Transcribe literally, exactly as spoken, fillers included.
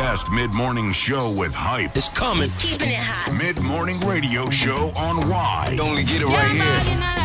best mid-morning show with hype. It's coming. Keeping it hot. Mid-morning radio show on Y. Only get it right here.